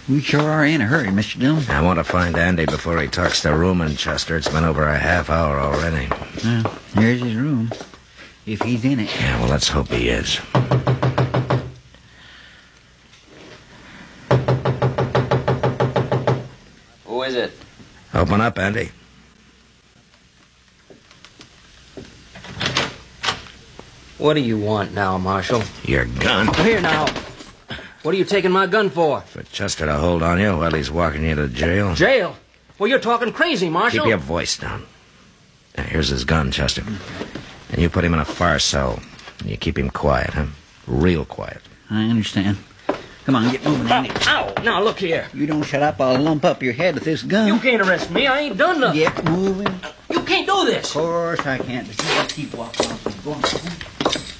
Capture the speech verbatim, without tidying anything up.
We sure are in a hurry, Mister Dillon. I want to find Andy before he talks to Ruman, Chester. It's been over a half hour already. Well, there's his room. If he's in it. Yeah, well, let's hope he is. Who is it? Open up, Andy. What do you want now, Marshal? Your gun. Here now. What are you taking my gun for? For Chester to hold on you while he's walking you to jail. Jail? Well, you're talking crazy, Marshal. Keep your voice down. Now, here's his gun, Chester. And you put him in a far cell. And you keep him quiet, huh? Real quiet. I understand. Come on, get moving, Andy. Ow! Now, look here. You don't shut up, I'll lump up your head with this gun. You can't arrest me. I ain't done nothing. Get moving. You can't do this. Of course I can't. But you just keep walking off. Go on.